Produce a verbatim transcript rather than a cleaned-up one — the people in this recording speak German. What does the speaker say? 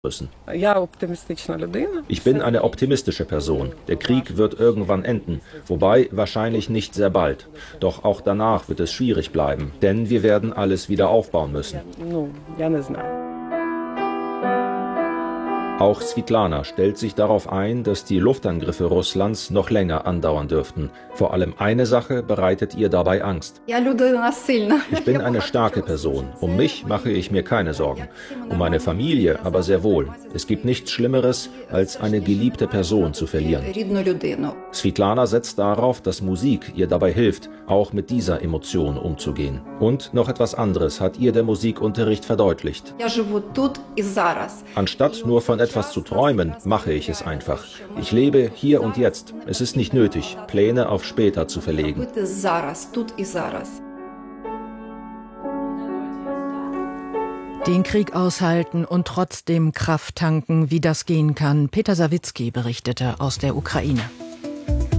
müssen. Ich bin eine optimistische Person. Der Krieg wird irgendwann enden, wobei wahrscheinlich nicht sehr bald. Doch auch danach wird es schwierig bleiben, denn wir werden alles wieder aufbauen müssen. Auch Svitlana stellt sich darauf ein, dass die Luftangriffe Russlands noch länger andauern dürften. Vor allem eine Sache bereitet ihr dabei Angst. Ich bin eine starke Person. Um mich mache ich mir keine Sorgen. Um meine Familie aber sehr wohl. Es gibt nichts Schlimmeres, als eine geliebte Person zu verlieren. Svitlana setzt darauf, dass Musik ihr dabei hilft, auch mit dieser Emotion umzugehen. Und noch etwas anderes hat ihr der Musikunterricht verdeutlicht. Anstatt nur von etwas zu träumen, mache ich es einfach. Ich lebe hier und jetzt. Es ist nicht nötig, Pläne auf später zu verlegen. Den Krieg aushalten und trotzdem Kraft tanken, wie das gehen kann. Peter Sawicki berichtete aus der Ukraine.